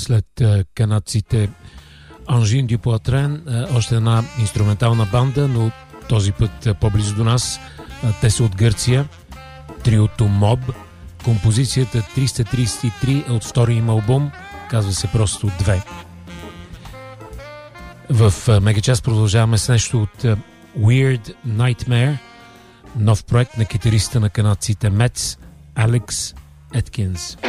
след канадците Анжин дю Поитрен, още една инструментална банда, но този път по-близо до нас. Те са от Гърция. Триото Моб. Композицията 333 от втория им албум. Казва се просто 2. В Мегачас продължаваме с нещо от Weird Nightmare. Нов проект на китариста на канадците Metz, Алекс Еткинс.